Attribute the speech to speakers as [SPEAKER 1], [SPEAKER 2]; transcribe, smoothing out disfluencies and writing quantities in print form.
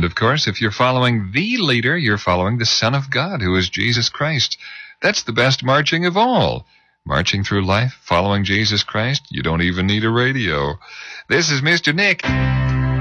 [SPEAKER 1] of course, if you're following the leader, you're following the Son of God, who is Jesus Christ. That's the best marching of all. Marching through life, following Jesus Christ, you don't even need a radio. This is Mr. Nick.